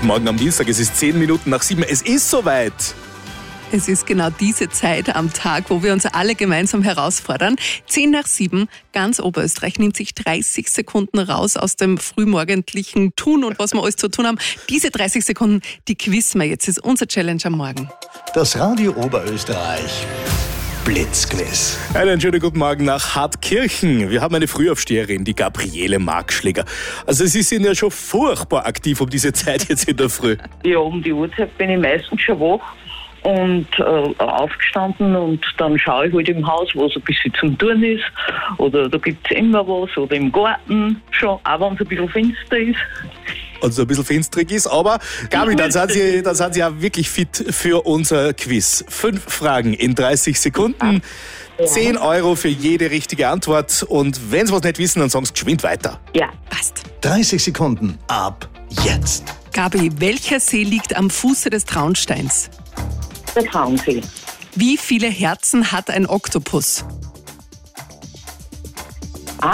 Guten Morgen am Dienstag, es ist 10 Minuten nach 7. Es ist soweit. Es ist genau diese Zeit am Tag, wo wir uns alle gemeinsam herausfordern. 10 nach 7, ganz Oberösterreich nimmt sich 30 Sekunden raus aus dem frühmorgendlichen Tun und was wir alles zu tun haben. Diese 30 Sekunden, die quizzen wir jetzt. Das ist unser Challenge am Morgen. Das Radio Oberösterreich Blitzquiz. Einen schönen guten Morgen nach Hartkirchen. Wir haben eine Frühaufsteherin, die Gabriele Markschläger. Also Sie sind ja schon furchtbar aktiv um diese Zeit jetzt in der Früh. Ja, um die Uhrzeit bin ich meistens schon wach und aufgestanden und dann schaue ich halt im Haus, was ein bisschen zum Tun ist. Oder da gibt es immer was. Oder im Garten schon, auch wenn es ein bisschen finster ist. Also ein bisschen finsterig ist, aber Gabi, dann sind Sie ja wirklich fit für unser Quiz. 5 Fragen in 30 Sekunden, 10 Euro für jede richtige Antwort und wenn Sie was nicht wissen, dann sagen Sie geschwind weiter. Ja. Passt. 30 Sekunden ab jetzt. Gabi, welcher See liegt am Fuße des Traunsteins? Der Traunsee. Wie viele Herzen hat ein Oktopus? 8.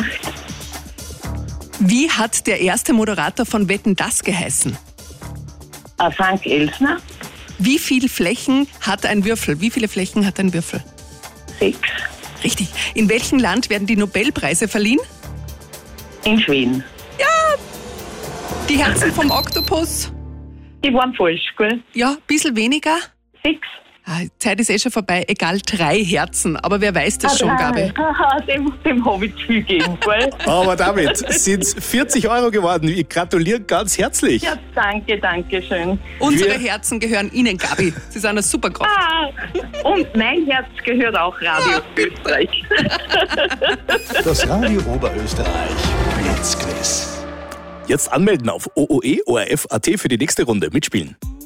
Wie hat der erste Moderator von Wetten, dass geheißen? Frank Elsner. Wie viele Flächen hat ein Würfel? Wie viele Flächen hat ein Würfel? 6. Richtig. In welchem Land werden die Nobelpreise verliehen? In Schweden. Die Herzen vom Oktopus? Die waren falsch, gell? Ja, ein bisschen weniger. 6. Die Zeit ist schon vorbei. Egal, 3 Herzen. Aber wer weiß das schon, Gabi? Dem habe ich zu viel gegeben, gell? Aber damit sind es 40 Euro geworden. Ich gratuliere ganz herzlich. Ja, danke schön. Unsere Herzen gehören Ihnen, Gabi. Sie sind eine super Kraft. Und mein Herz gehört auch Radio Österreich. Das Radio Oberösterreich Blitzquiz. Jetzt anmelden auf OOE, ORF.at für die nächste Runde. Mitspielen.